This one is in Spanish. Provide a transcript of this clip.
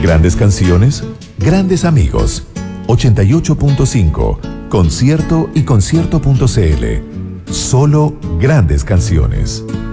Grandes canciones, grandes amigos. 88.5, concierto y concierto.cl. Solo grandes canciones.